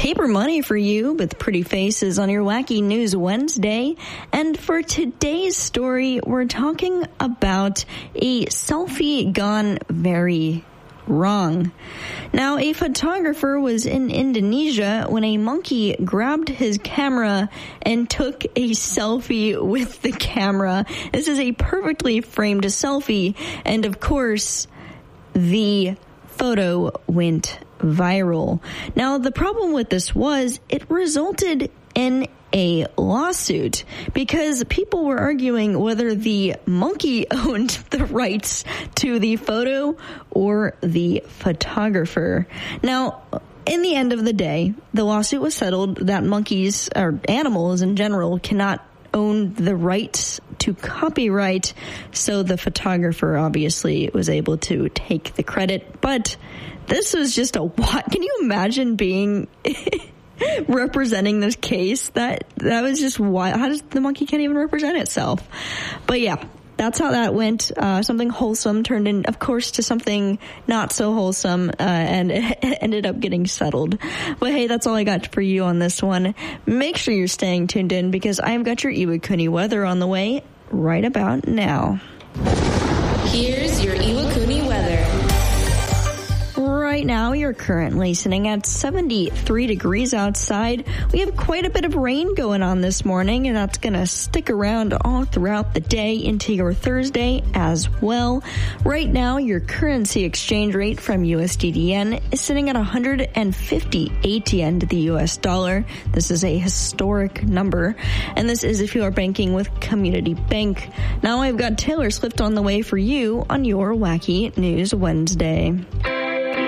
paper money for you with pretty faces on your Wacky News Wednesday. And for today's story, we're talking about a selfie gone very wrong. Now, a photographer was in Indonesia when a monkey grabbed his camera and took a selfie with the camera. This is a perfectly framed selfie, and of course, the photo went viral. Now, the problem with this was it resulted in a lawsuit because people were arguing whether the monkey owned the rights to the photo or the photographer. Now, in the end of the day, the lawsuit was settled that monkeys, or animals in general, cannot own the rights to copyright, so the photographer obviously was able to take the credit. But this was just can you imagine being representing this case? That was just wild. How does the monkey can't even represent itself? But yeah, that's how that went. Something wholesome turned in, of course, to something not so wholesome, and it ended up getting settled. But hey, that's all I got for you on this one. Make sure you're staying tuned in because I've got your Iwakuni weather on the way right about now. Here's your Iwakuni weather. Right now, you're currently sitting at 73 degrees outside. We have quite a bit of rain going on this morning, and that's going to stick around all throughout the day into your Thursday as well. Right now, your currency exchange rate from USDDN is sitting at 158 yen to the US dollar. This is a historic number, and this is if you are banking with Community Bank. Now I've got Taylor Swift on the way for you on your Wacky News Wednesday.